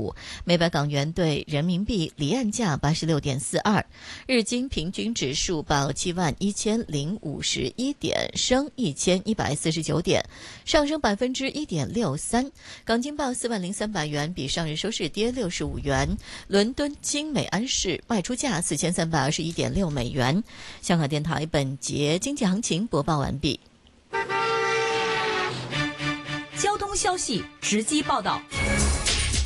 5，每百港元兑人民币离岸价86.42。日经平均指数报71051点，升1149点，上升1.63%。港金报40300元，比上日收市跌65元。伦敦金美安市卖出价4321.6美元。香港电台本节经济行情播报完毕。 交通消息直击报道。